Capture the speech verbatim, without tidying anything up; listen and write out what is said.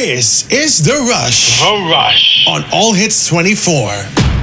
This is The Rush The Rush on All Hits twenty-four.